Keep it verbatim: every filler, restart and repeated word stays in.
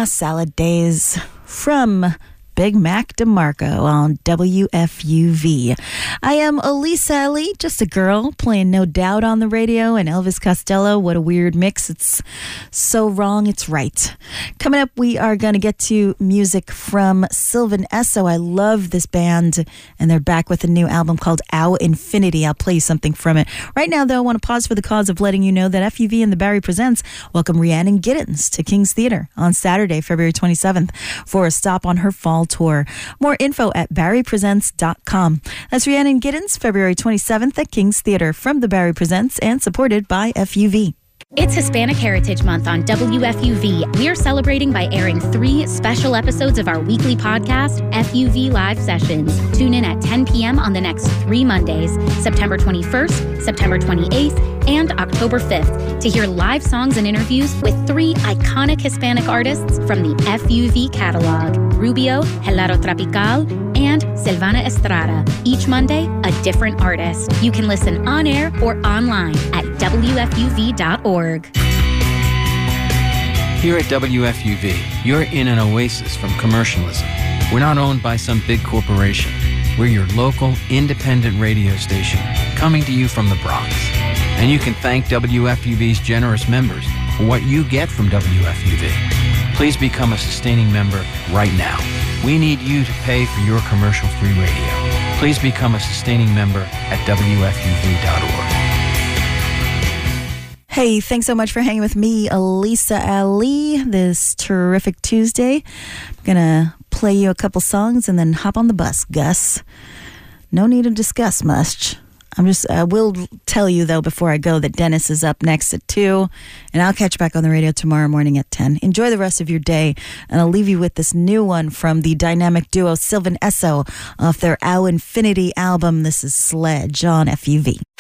Ah, Salad Days from Big Mac DeMarco on W F U V. I am Elisa Ali, just a girl playing No Doubt on the radio, and Elvis Costello. What a weird mix. It's so wrong, it's right. Coming up, we are going to get to music from Sylvan Esso. I love this band, and they're back with a new album called Ow Infinity. I'll play you something from it. Right now, though, I want to pause for the cause of letting you know that F U V and the Barry Presents welcome Rhiannon Giddens to King's Theatre on Saturday, February twenty-seventh, for a stop on her fall tour. More info at barry presents dot com. That's Rhiannon Giddens, February twenty-seventh at King's Theatre from the Barry Presents and supported by F U V. It's Hispanic Heritage Month on W F U V. We're celebrating by airing three special episodes of our weekly podcast, F U V Live Sessions. Tune in at ten p.m. on the next three Mondays, September twenty-first, September twenty-eighth, and October fifth, to hear live songs and interviews with three iconic Hispanic artists from the F U V catalog: Rubio, Helado Tropical, and Silvana Estrada. Each Monday, a different artist. You can listen on air or online at W F U V dot org. Here at W F U V, you're in an oasis from commercialism. We're not owned by some big corporation. We're your local, independent radio station, coming to you from the Bronx. And you can thank W F U V's generous members for what you get from W F U V. Please become a sustaining member right now. We need you to pay for your commercial-free radio. Please become a sustaining member at W F U V dot org. Hey, thanks so much for hanging with me, Elisa Ali, this terrific Tuesday. I'm going to play you a couple songs and then hop on the bus, Gus. No need to discuss much. I'm just, I will tell you, though, before I go, that Dennis is up next at two, and I'll catch you back on the radio tomorrow morning at ten. Enjoy the rest of your day, and I'll leave you with this new one from the dynamic duo Sylvan Esso off their Ow Infinity album. This is Sledge on F U V.